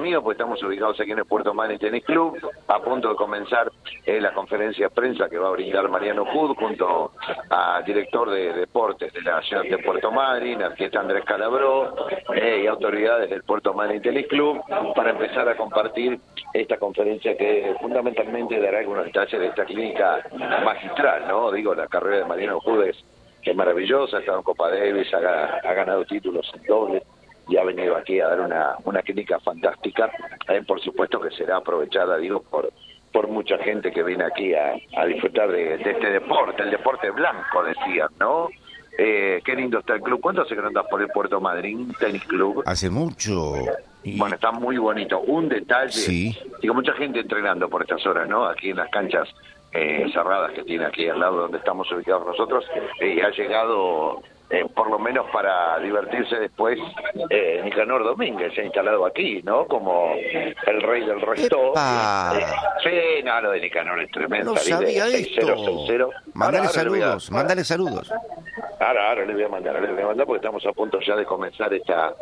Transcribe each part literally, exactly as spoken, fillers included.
mío, pues estamos ubicados aquí en el Puerto Madryn Tennis Club, a punto de comenzar eh, la conferencia de prensa que va a brindar Mariano Hood junto al director de deportes de la ciudad de Puerto Madryn, aquí está Andrés Calabró eh, y autoridades del Puerto Madryn Tennis Club para empezar a compartir esta conferencia que fundamentalmente dará algunos detalles de esta clínica magistral, ¿no? Digo, la carrera de Mariano Hood es, es maravillosa, ha estado en Copa Davis, ha, ha ganado títulos en dobles y ha venido aquí a dar una, una clínica fantástica, eh, por supuesto que será aprovechada, digo, por por mucha gente que viene aquí a, a disfrutar de, de este deporte, el deporte blanco, decían, ¿no? Eh, qué lindo está el club. ¿Cuánto hace que no andas por el Puerto Madryn Tennis Club? Hace mucho. Y... Bueno, está muy bonito. Un detalle, sí. Digo, mucha gente entrenando por estas horas, ¿no? Aquí en las canchas eh, cerradas que tiene aquí al lado donde estamos ubicados nosotros, y eh, ha llegado... Eh, por lo menos para divertirse después, eh, Nicanor Domínguez se ha instalado aquí, ¿no? Como el rey del resto. Eh, sí, no, lo de Nicanor es tremendo. No sabía esto. Mándale saludos, a... mándale saludos. Ahora, ahora le voy a mandar, ahora le voy a mandar porque estamos a punto ya de comenzar esta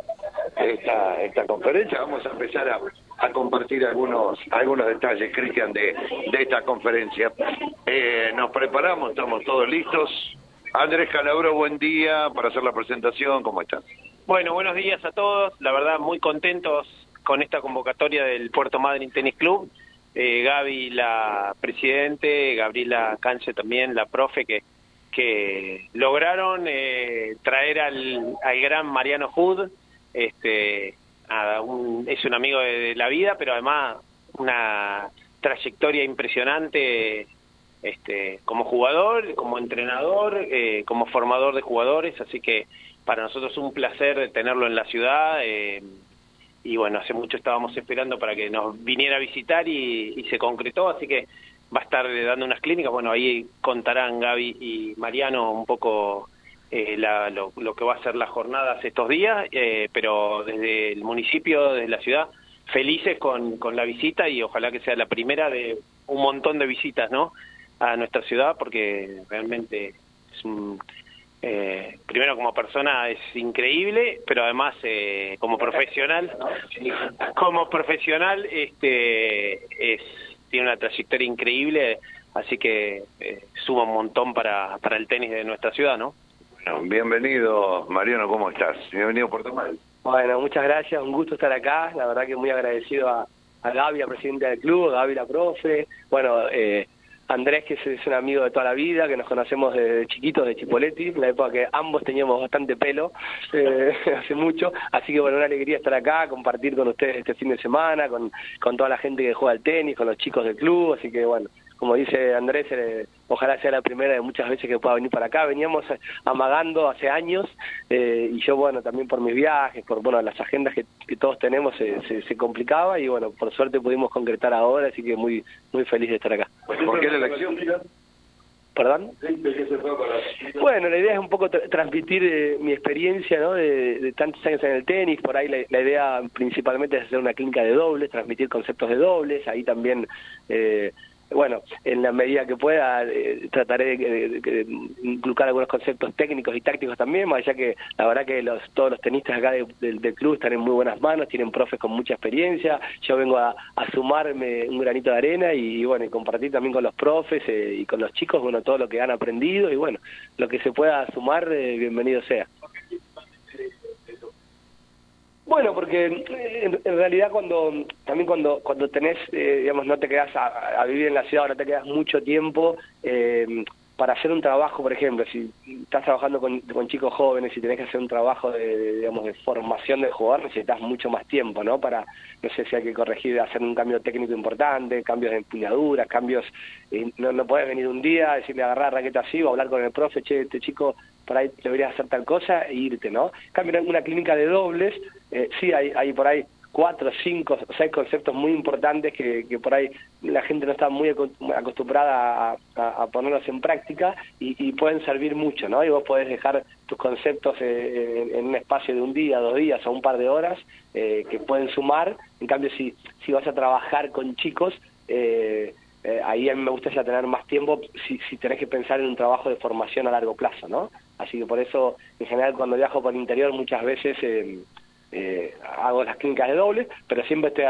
esta esta conferencia. Vamos a empezar a, a compartir algunos algunos detalles, Cristian, de, de esta conferencia. Eh, nos preparamos, estamos todos listos. Andrés Calabró, buen día para hacer la presentación, ¿cómo están? Bueno, buenos días a todos, la verdad muy contentos con esta convocatoria del Puerto Madryn Tennis Club. Eh, Gaby, la presidente, Gabriela Canche también, la profe, que, que lograron eh, traer al, al gran Mariano Hood, este, a un, es un amigo de, de la vida, pero además una trayectoria impresionante. Este, como jugador, como entrenador, eh, como formador de jugadores, así que para nosotros es un placer tenerlo en la ciudad, eh, y bueno, hace mucho estábamos esperando para que nos viniera a visitar y, y se concretó, así que va a estar dando unas clínicas. Bueno, ahí contarán Gaby y Mariano un poco eh, la, lo, lo que va a ser las jornadas estos días, eh, pero desde el municipio, desde la ciudad, felices con, con la visita, y ojalá que sea la primera de un montón de visitas, ¿no?, a nuestra ciudad, porque realmente es un, eh, primero como persona es increíble, pero además eh, como profesional, como profesional este es tiene una trayectoria increíble, así que eh, suma un montón para para el tenis de nuestra ciudad, ¿no? Bueno, bienvenido, Mariano, ¿cómo estás? Bienvenido a Puerto Madryn. Bueno, muchas gracias, un gusto estar acá, la verdad que muy agradecido a, a Gaby, la presidenta del club, a Gaby, la profe, bueno, eh, Andrés, que es un amigo de toda la vida, que nos conocemos desde chiquitos, de Chipolletti, en la época que ambos teníamos bastante pelo, eh, hace mucho, así que bueno, una alegría estar acá, compartir con ustedes este fin de semana, con, con toda la gente que juega al tenis, con los chicos del club, así que bueno, como dice Andrés, eh, ojalá sea la primera de muchas veces que pueda venir para acá. Veníamos amagando hace años, eh, y yo, bueno, también por mis viajes, por bueno las agendas que, que todos tenemos, se, se, se complicaba, y bueno, por suerte pudimos concretar ahora, así que muy muy feliz de estar acá. ¿Por qué la elección? ¿Perdón? Bueno, la idea es un poco tra transmitir eh, mi experiencia, ¿no?, de, de tantos años en el tenis. Por ahí la, la idea principalmente es hacer una clínica de dobles, transmitir conceptos de dobles, ahí también... Eh, Bueno, en la medida que pueda eh, trataré de, de, de, de inculcar algunos conceptos técnicos y tácticos también, más allá que la verdad que los, todos los tenistas acá de, de, del club están en muy buenas manos, tienen profes con mucha experiencia. Yo vengo a, a sumarme un granito de arena y, y bueno, y compartir también con los profes eh, y con los chicos, bueno, todo lo que han aprendido, y bueno, lo que se pueda sumar, eh, bienvenido sea. Bueno, porque en, en realidad cuando también cuando cuando tenés, eh, digamos, no te quedás a, a vivir en la ciudad, ahora te quedas mucho tiempo eh, para hacer un trabajo, por ejemplo, si estás trabajando con, con chicos jóvenes y tenés que hacer un trabajo de, de, digamos, de formación del jugador, necesitas mucho más tiempo, ¿no? Para, no sé si hay que corregir, hacer un cambio técnico importante, cambios de empuñaduras, cambios, eh, no, no podés venir un día, decirle agarrar raqueta así o hablar con el profe, che, este chico por ahí deberías hacer tal cosa e irte, ¿no? En cambio, en una clínica de dobles, eh, sí hay, hay por ahí cuatro, cinco, seis conceptos muy importantes que, que por ahí la gente no está muy acostumbrada a, a, a ponerlos en práctica y, y pueden servir mucho, ¿no? Y vos podés dejar tus conceptos eh, en, en un espacio de un día, dos días o un par de horas eh, que pueden sumar. En cambio, si, si vas a trabajar con chicos, eh, eh, ahí a mí me gusta ya tener más tiempo si, si tenés que pensar en un trabajo de formación a largo plazo, ¿no? Así que por eso, en general, cuando viajo por el interior muchas veces... Eh, Eh, hago las clínicas de dobles, pero siempre estoy